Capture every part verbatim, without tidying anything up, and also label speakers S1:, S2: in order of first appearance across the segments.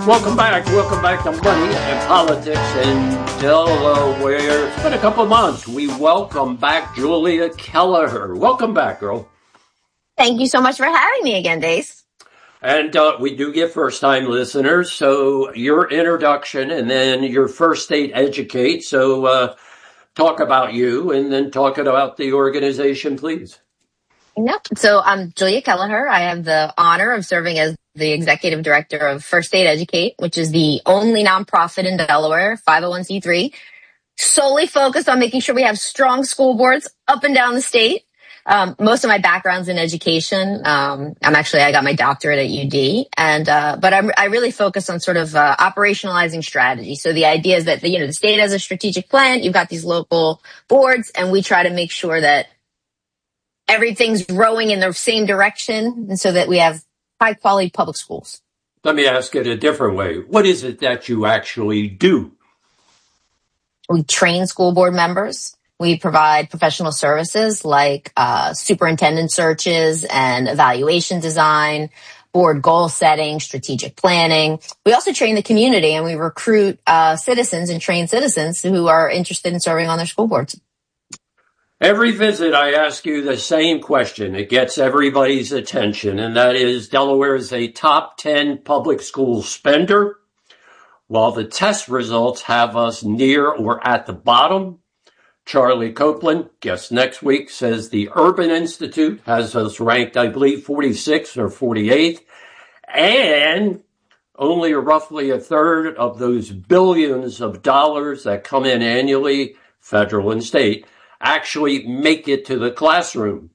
S1: welcome back. Welcome back to Money and Politics in Delaware. It's been a couple of months. We welcome back Julia Kelleher. Welcome back, girl.
S2: Thank you so much for having me again, Dace.
S1: And uh, we do get first-time listeners, so your introduction and then your First State Educate. So uh, talk about you and then talk about the organization, please.
S2: Yep. So I'm Julia Kelleher. I have the honor of serving as the executive director of First State Educate, which is the only nonprofit in Delaware, five oh one c three, solely focused on making sure we have strong school boards up and down the state. Um, most of my background's in education. Um, I'm actually, I got my doctorate at U D, and uh, but I'm, I really focus on sort of uh, operationalizing strategy. So the idea is that the, you know the state has a strategic plan. You've got these local boards, and we try to make sure that everything's rowing in the same direction, and so that we have high quality public schools.
S1: Let me ask it a different way. What is it that you actually do?
S2: We train school board members. We provide professional services like uh, superintendent searches and evaluation design, board goal setting, strategic planning. We also train the community, and we recruit uh, citizens and train citizens who are interested in serving on their school boards.
S1: Every visit, I ask you the same question. It gets everybody's attention, and that is Delaware is a top ten public school spender. While the test results have us near or at the bottom, Charlie Copeland, guest next week, says the Urban Institute has us ranked, I believe, forty-sixth or forty-eighth, and only roughly a third of those billions of dollars that come in annually, federal and state, actually make it to the classroom.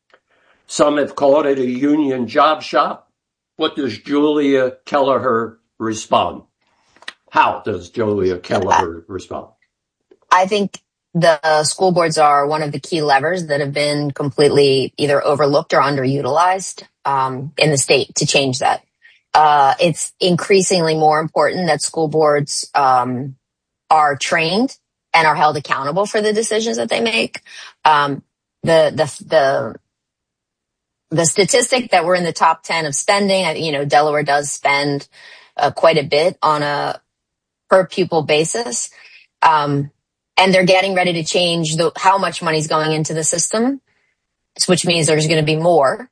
S1: Some have called it a union job shop. What does Julia Kelleher respond? How does Julia Kelleher respond?
S2: I think the school boards are one of the key levers that have been completely either overlooked or underutilized um, in the state to change that. Uh, it's increasingly more important that school boards um, are trained and are held accountable for the decisions that they make. Um, the, the, the, the statistic that we're in the top ten of spending, you know, Delaware does spend uh, quite a bit on a per pupil basis. Um, and they're getting ready to change the, how much money's going into the system, which means there's going to be more.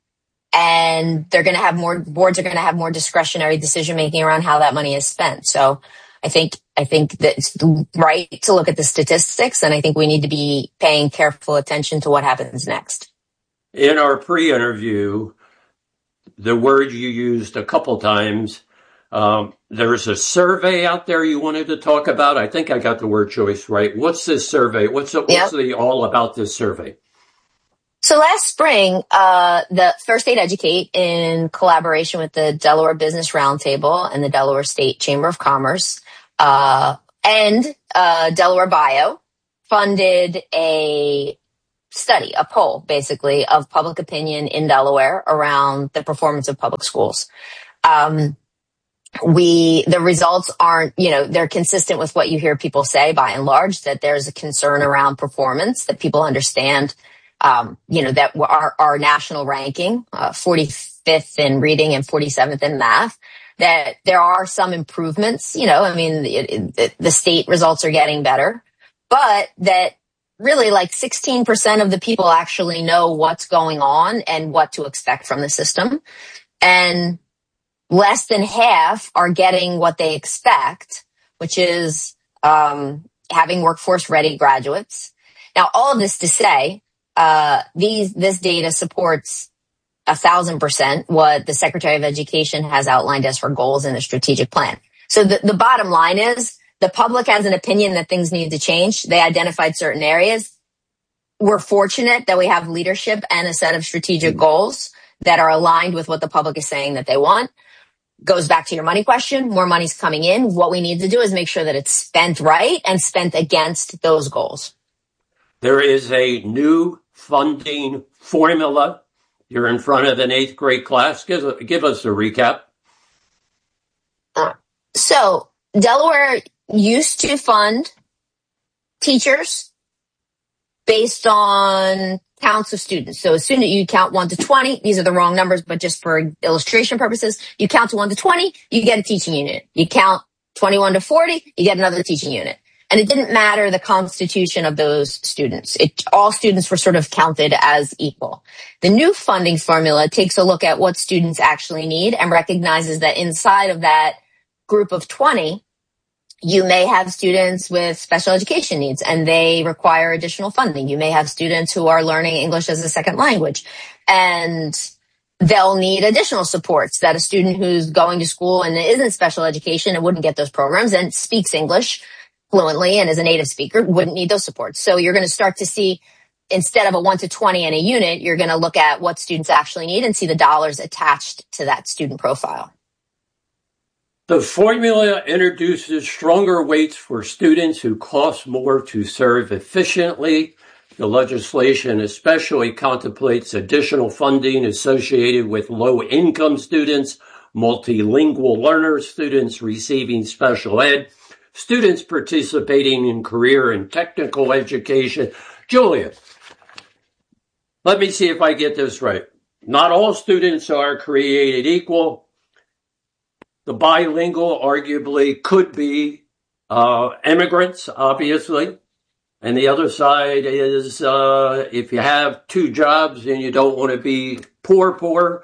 S2: And they're going to have more, boards are going to have more discretionary decision making around how that money is spent. So I think, I think that it's right to look at the statistics, and I think we need to be paying careful attention to what happens next.
S1: In our pre-interview, the word you used a couple times, um, there's a survey out there you wanted to talk about. I think I got the word choice right. What's this survey? What's the, what's yep. the all about this survey?
S2: So last spring, uh, the First State Educate, in collaboration with the Delaware Business Roundtable and the Delaware State Chamber of Commerce, uh, and uh, Delaware Bio, funded a study, a poll, basically, of public opinion in Delaware around the performance of public schools. Um, we, the results aren't, you know, they're consistent with what you hear people say by and large, that there's a concern around performance, that people understand, um, you know, that our, our national ranking, uh, forty-fifth in reading and forty-seventh in math, that there are some improvements, you know, I mean, it, it, the state results are getting better, but that really like sixteen percent of the people actually know what's going on and what to expect from the system. And less than half are getting what they expect, which is um, having workforce ready graduates. Now, all of this to say, uh, these this data supports a thousand percent what the Secretary of Education has outlined as her goals in the strategic plan. So the, the bottom line is the public has an opinion that things need to change. They identified certain areas. We're fortunate that we have leadership and a set of strategic goals that are aligned with what the public is saying that they want. Goes back to your money question. More money's coming in. What we need to do is make sure that it's spent right and spent against those goals.
S1: There is a new funding formula. You're in front of an eighth grade class. Give, give us a recap.
S2: Uh, so Delaware used to fund teachers based on counts of students. So as soon as you count one to twenty, these are the wrong numbers, but just for illustration purposes, you count to one to twenty, you get a teaching unit. You count twenty-one to forty, you get another teaching unit. And it didn't matter the constitution of those students. It, all students were sort of counted as equal. The new funding formula takes a look at what students actually need and recognizes that inside of that group of twenty, you may have students with special education needs and they require additional funding. You may have students who are learning English as a second language and they'll need additional supports that a student who's going to school and isn't special education and wouldn't get those programs and speaks English fluently and is a native speaker wouldn't need those supports. So you're going to start to see, instead of a one to twenty in a unit, you're going to look at what students actually need and see the dollars attached to that student profile.
S1: The formula introduces stronger weights for students who cost more to serve efficiently. The legislation especially contemplates additional funding associated with low-income students, multilingual learners, students receiving special ed, students participating in career and technical education. Julia, let me see if I get this right. Not all students are created equal. The bilingual arguably could be uh, immigrants, obviously. And the other side is uh, if you have two jobs and you don't want to be poor, poor,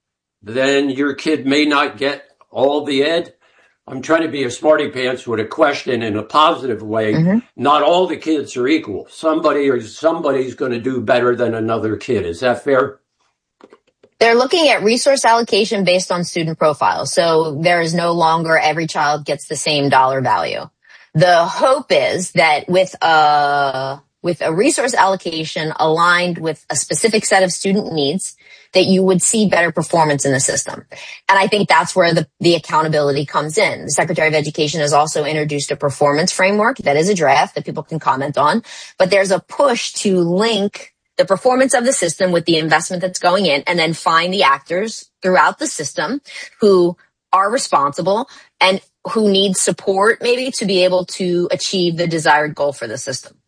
S1: then your kid may not get all the ed. I'm trying to be a smarty pants with a question in a positive way. Mm-hmm. Not all the kids are equal. Somebody or somebody's going to do better than another kid. Is that fair?
S2: They're looking at resource allocation based on student profile. So there is no longer every child gets the same dollar value. The hope is that with a, with a resource allocation aligned with a specific set of student needs, that you would see better performance in the system. And I think that's where the, the accountability comes in. The Secretary of Education has also introduced a performance framework that is a draft that people can comment on, but there's a push to link the performance of the system with the investment that's going in and then find the actors throughout the system who are responsible and who need support maybe to be able to achieve the desired goal for the system.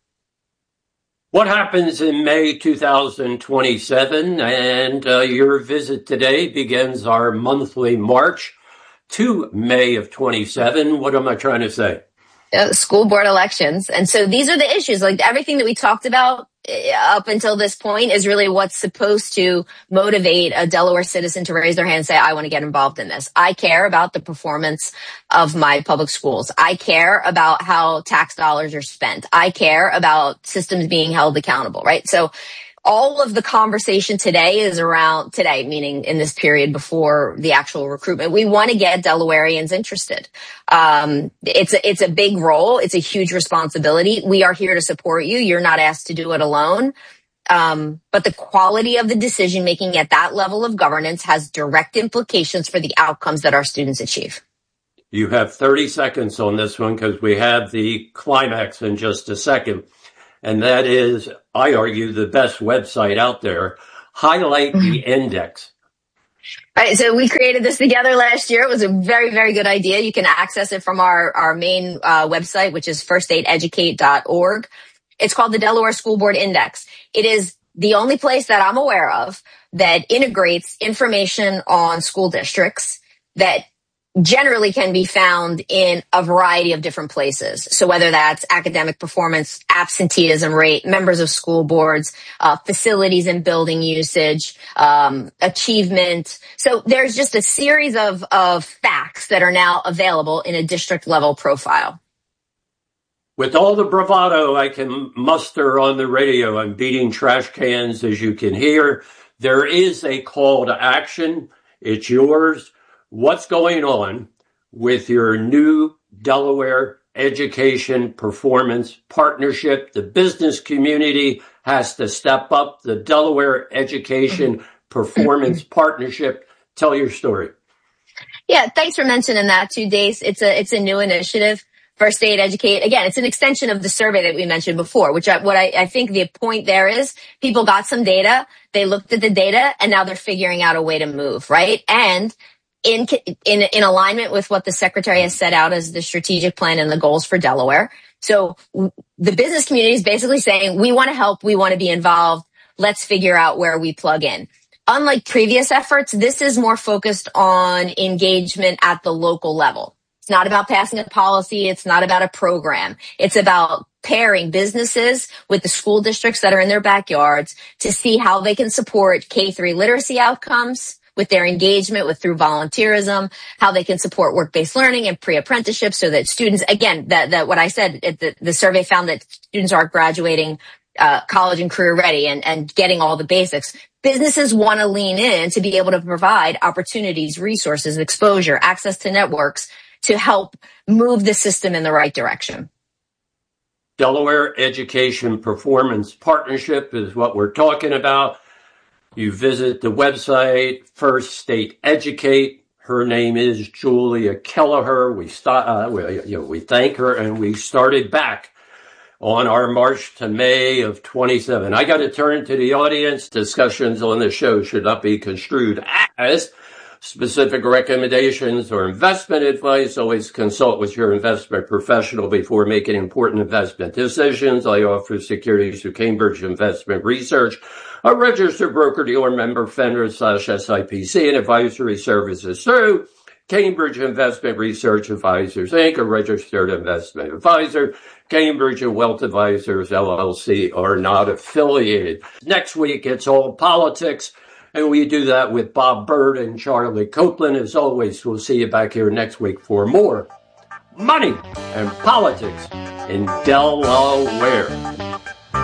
S1: What happens in May two thousand twenty-seven? And uh, your visit today begins our monthly march to May of twenty-seven. What am I trying to say?
S2: Uh, school board elections. And so these are the issues, like everything that we talked about up until this point is really what's supposed to motivate a Delaware citizen to raise their hand and say, I want to get involved in this. I care about the performance of my public schools. I care about how tax dollars are spent. I care about systems being held accountable, right? So all of the conversation today is around today, meaning in this period before the actual recruitment. We want to get Delawareans interested. Um, it's a, it's a big role. It's a huge responsibility. We are here to support you. You're not asked to do it alone. Um, but the quality of the decision making at that level of governance has direct implications for the outcomes that our students achieve.
S1: You have thirty seconds on this one because we have the climax in just a second. And that is, I argue, the best website out there. Highlight the index.
S2: All right, so we created this together last year. It was a very, very good idea. You can access it from our, our main uh, website, which is first aid educate dot org. It's called the Delaware School Board Index. It is the only place that I'm aware of that integrates information on school districts that generally can be found in a variety of different places. So whether that's academic performance, absenteeism rate, members of school boards, uh, facilities and building usage, um, achievement. So there's just a series of, of facts that are now available in a district level profile.
S1: With all the bravado I can muster on the radio, I'm beating trash cans, as you can hear. There is a call to action. It's yours. What's going on with your new Delaware Education Performance Partnership? The business community has to step up. The Delaware Education Performance Partnership. Tell your story.
S2: Yeah, thanks for mentioning that too, Dace. It's a it's a new initiative. First Aid Educate. Again, it's an extension of the survey that we mentioned before, which I, what I, I think the point there is people got some data, they looked at the data, and now they're figuring out a way to move, right? And in, in, in alignment with what the Secretary has set out as the strategic plan and the goals for Delaware. So the business community is basically saying, we want to help, we want to be involved. let's figure out where we plug in. Unlike previous efforts, this is more focused on engagement at the local level. It's not about passing a policy. It's not about a program. It's about pairing businesses with the school districts that are in their backyards to see how they can support K through literacy outcomes with their engagement with through volunteerism, how they can support work-based learning and pre-apprenticeship so that students, again, that, that what I said, the, the survey found that students are graduating uh, college and career ready and, and getting all the basics. Businesses want to lean in to be able to provide opportunities, resources, exposure, access to networks to help move the system in the right direction.
S1: Delaware Education Performance Partnership is what we're talking about. You visit the website, First State Educate. Her name is Julia Kelleher. We, st- uh, we, you know, we thank her, and we started back on our March to May of twenty-seven. I got to turn to the audience. Discussions on the show should not be construed as specific recommendations or investment advice. Always consult with your investment professional before making important investment decisions. I offer securities through Cambridge Investment Research, a registered broker-dealer member, FINRA slash S I P C, and advisory services through Cambridge Investment Research Advisors, Incorporated, a registered investment advisor. Cambridge and Wealth Advisors, L L C, are not affiliated. Next week, it's all politics. And we do that with Bob Bird and Charlie Copeland. As always, we'll see you back here next week for more money and politics in Delaware.